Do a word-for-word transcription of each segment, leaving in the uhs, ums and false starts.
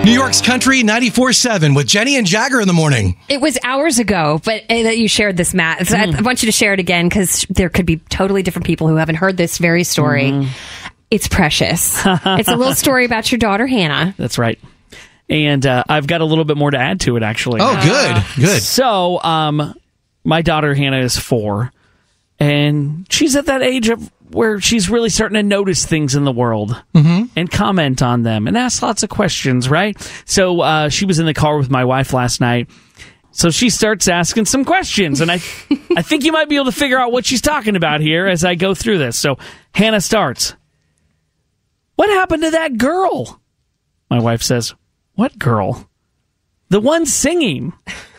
New York's Country ninety-four seven with Jenny and Jagger in the morning. It was hours ago, but uh, that you shared this, Matt. So mm. I, I want you to share it again because there could be totally different people who haven't heard this very story. Mm. It's precious. It's a little story about your daughter, Hannah. That's right. And uh, I've got a little bit more to add to it, actually. Oh, good. Good. So, um, my daughter, Hannah, is four. And she's at that age of where she's really starting to notice things in the world mm-hmm. and comment on them and ask lots of questions, right? So uh, she was in the car with my wife last night. So she starts asking some questions. And I I think you might be able to figure out what she's talking about here as I go through this. So Hannah starts. What happened to that girl? My wife says, what girl? The one singing.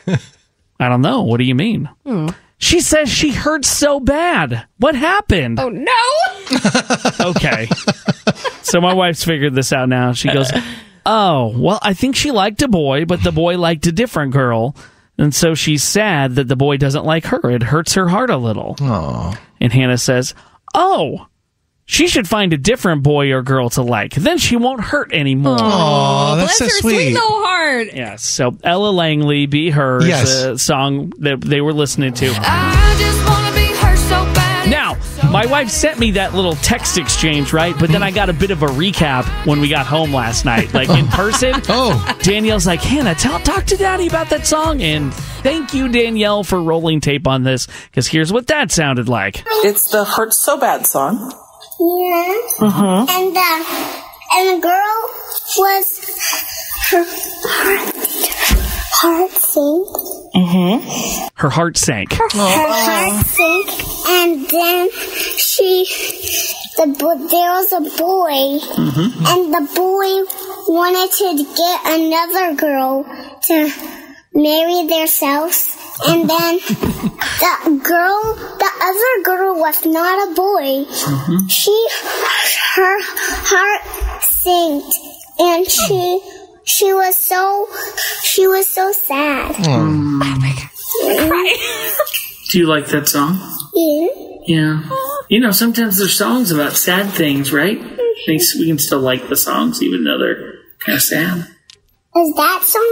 I don't know. What do you mean? Hmm. She says she hurt so bad. What happened? Oh, no. Okay. So my wife's figured this out now. She goes, oh, well, I think she liked a boy, but the boy liked a different girl. And so she's sad that the boy doesn't like her. It hurts her heart a little. Aww. And Hannah says, oh, she should find a different boy or girl to like. Then she won't hurt anymore. Oh, that's bless so her sweet. sweet little heart. Yes. So Ella Langley, Be Her, yes. is a song that they were listening to. I just want to be her so bad. Now, my wife sent me that little text exchange, right? But then I got a bit of a recap when we got home last night, like in person. Oh. Danielle's like, Hannah, tell, talk to Daddy about that song. And thank you, Danielle, for rolling tape on this, because here's what that sounded like. It's the Hurt So Bad song. Yeah. Mm-hmm. And the and the girl was her heart heart sank. Mm-hmm. Her heart sank. Her, her heart sank, and then she the there was a boy, mm-hmm. and the boy wanted to get another girl to marry themselves. And then the girl, the other girl was not a boy. Mm-hmm. She, her heart sank, and she, she was so, she was so sad. Mm. Oh my God! Right. Do you like that song? Yeah. Yeah. You know, sometimes there's songs about sad things, right? Mm-hmm. We can still like the songs, even though they're kind of sad. Is that song?